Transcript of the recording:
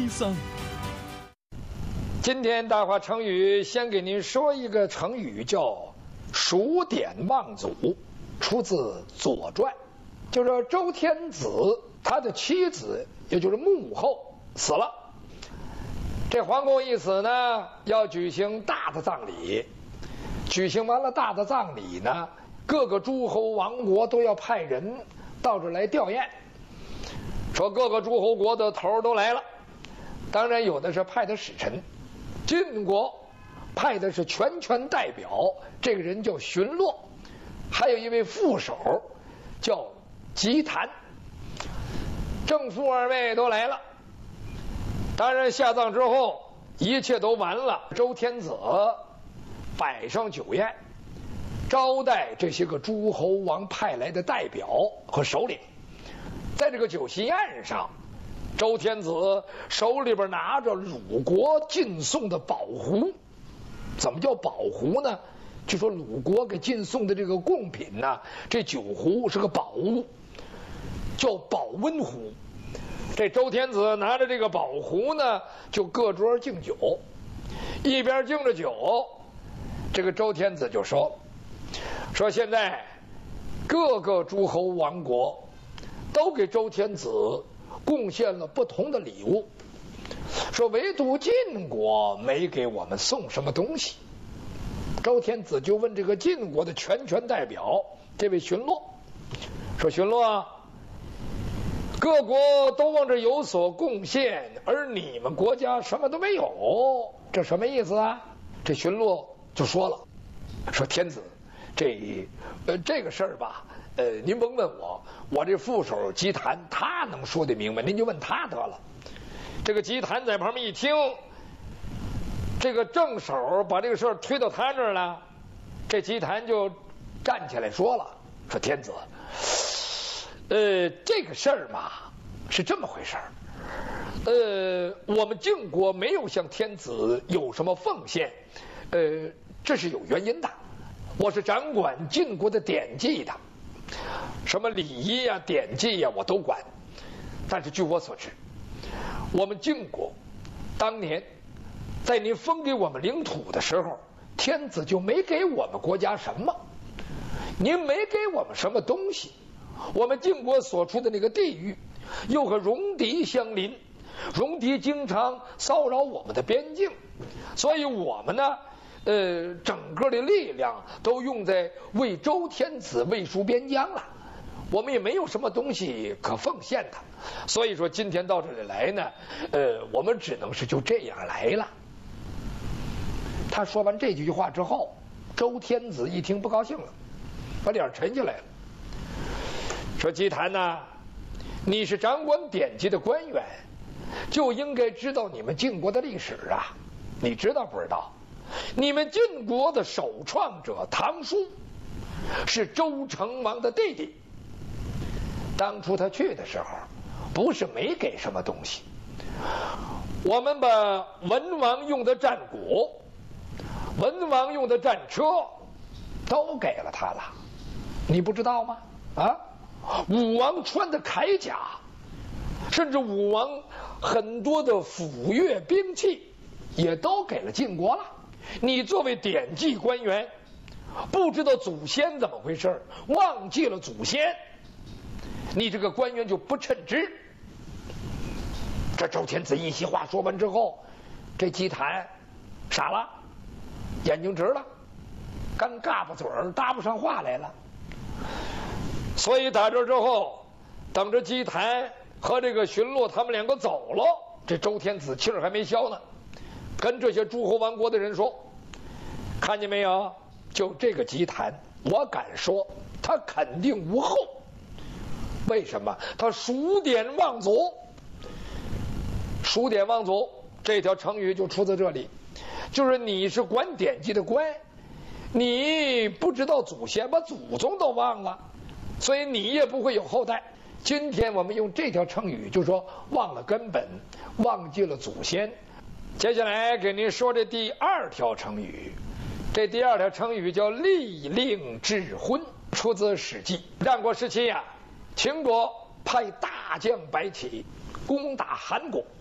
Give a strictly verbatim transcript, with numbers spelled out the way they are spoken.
悲伤。 今天大话成语先给您说一个成语，叫数典忘祖，出自《左传》。就说周天子他的妻子，也就是穆后死了，这皇后一死呢，要举行大的葬礼。举行完了大的葬礼呢，各个诸侯王国都要派人到这来吊唁，说各个诸侯国的头都来了。当然有的是派的使臣，晋国派的是全权代表，这个人叫荀落，还有一位副手叫姬谭，正副二位都来了。当然下葬之后一切都完了，周天子摆上酒宴，招待这些个诸侯王派来的代表和首领。在这个酒席宴上，周天子手里边拿着鲁国进贡的宝壶。怎么叫宝壶呢？就说鲁国给进贡的这个贡品呢，这酒壶是个宝物，叫保温壶。这周天子拿着这个宝壶呢，就各桌敬酒，一边敬着酒，这个周天子就说说现在各个诸侯王国都给周天子贡献了不同的礼物，说唯独晋国没给我们送什么东西。周天子就问这个晋国的全权代表这位荀落，说荀落，各国都往这有所贡献，而你们国家什么都没有，这什么意思啊？这荀落就说了，说天子，这呃这个事儿吧，呃您甭问我，我这副手姬谭他能说得明白，您就问他得了。这个姬谭在旁边一听，这个正手把这个事儿推到他这儿了，这姬谭就站起来说了，说天子，呃这个事儿嘛是这么回事儿，呃我们晋国没有向天子有什么奉献，呃这是有原因的，我是掌管晋国的典籍的，什么礼仪呀、典籍呀我都管。但是据我所知，我们晋国当年在您封给我们领土的时候，天子就没给我们国家什么，您没给我们什么东西。我们晋国所处的那个地域又和戎狄相邻，戎狄经常骚扰我们的边境，所以我们呢呃，整个的力量都用在为周天子卫戍边疆了，我们也没有什么东西可奉献的，所以说今天到这里来呢，呃，我们只能是就这样来了。他说完这几句话之后，周天子一听不高兴了，把脸沉下来了，说姬谭呐，你是掌管典籍的官员，就应该知道你们晋国的历史啊，你知道不知道？你们晋国的首创者唐叔是周成王的弟弟，当初他去的时候不是没给什么东西，我们把文王用的战鼓、文王用的战车都给了他了，你不知道吗？啊，武王穿的铠甲，甚至武王很多的斧钺兵器也都给了晋国了。你作为典籍官员，不知道祖先怎么回事，忘记了祖先，你这个官员就不称职。这周天子一席话说完之后，这姬谭傻了，眼睛直了，干嘎巴嘴儿搭不上话来了。所以打这之后，等着姬谭和这个荀落他们两个走了，这周天子气儿还没消呢，跟这些诸侯王国的人说，看见没有，就这个姬谭，我敢说他肯定无后。为什么？他数典忘祖。数典忘祖这条成语就出自这里，就是你是管典籍的官，你不知道祖先，把祖宗都忘了，所以你也不会有后代。今天我们用这条成语，就说忘了根本，忘记了祖先。接下来给您说这第二条成语，这第二条成语叫立令智昏，出自《史记》。战国时期呀、啊，秦国派大将白起攻打韩国，